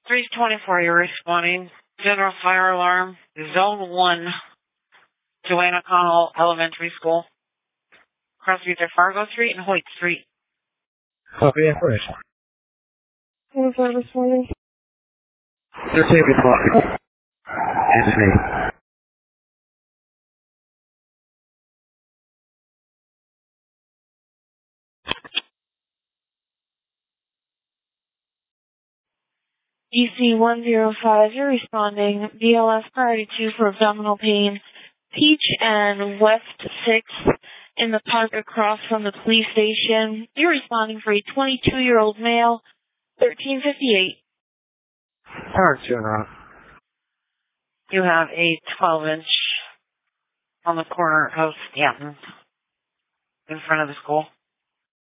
324, you're responding. General fire alarm, zone 1, Joanna Connell Elementary School. Across either Fargo Street and Hoyt Street. Copy information. What's that responding? They're taking clock. It's me. EC 105, you're responding. BLS priority 2 for abdominal pain. Peach and West 6 in the park across from the police station. You're responding for a 22-year-old male, 1358. Alright, General. You have a 12-inch on the corner of Stanton in front of the school.